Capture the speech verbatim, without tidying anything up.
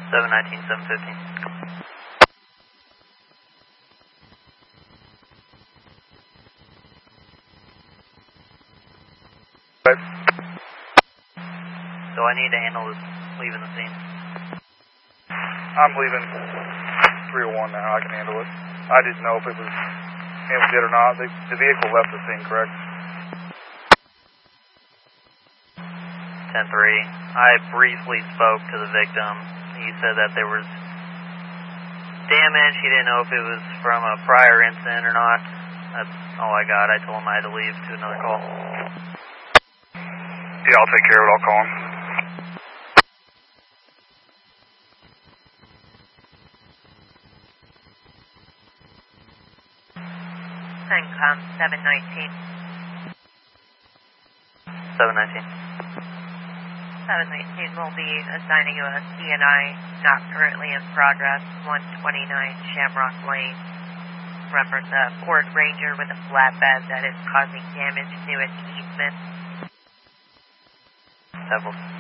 seven nineteen, seven fifteen. Right. So I need to handle this leaving the scene. I'm leaving three oh one now. I can handle it. I didn't know if it was him did or not. The, the vehicle left the scene, correct? ten three. I briefly spoke to the victim. He said that there was damage. He didn't know if it was from a prior incident or not. That's all I got. I told him I had to leave to another call. Yeah, I'll take care of it. I'll call him. CENTCOM seven nineteen. seven nineteen. seven nineteen will be assigning you a C N I, not currently in progress, one twenty-nine Shamrock Lane. Reference a Ford Ranger with a flatbed that is causing damage to its easement. Several.